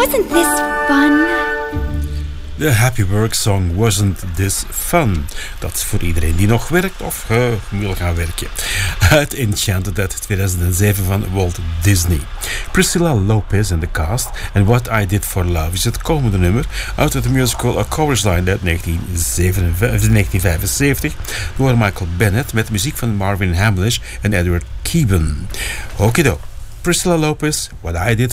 Wasn't this fun? De Happy Work Song Wasn't This Fun. Dat is voor iedereen die nog werkt of wil gaan werken. Uit Enchanted uit 2007 van Walt Disney. Priscilla Lopez en de cast en What I Did For Love is het komende nummer uit de musical A Chorus Line uit 1975 door Michael Bennett met muziek van Marvin Hamlish en Edward Keeban. Okido. Priscilla Lopez, What I Did